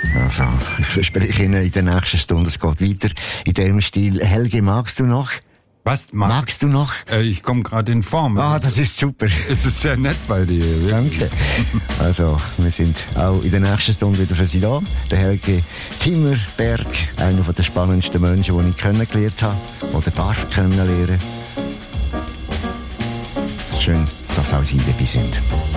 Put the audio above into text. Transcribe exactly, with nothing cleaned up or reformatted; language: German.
Also, ich verspreche Ihnen, in der nächsten Stunde, es geht weiter in dem Stil. Helge, magst du noch? Was? Mag, Magst du noch? Äh, ich komme gerade in Form. Ah, das ist super. Es ist sehr nett bei dir. Danke. Also, wir sind auch in der nächsten Stunde wieder für Sie da. Der Helge Timmerberg, einer der spannendsten Menschen, die ich kennengelernt habe oder darf kennenlernen. Schön, dass auch Sie dabei sind.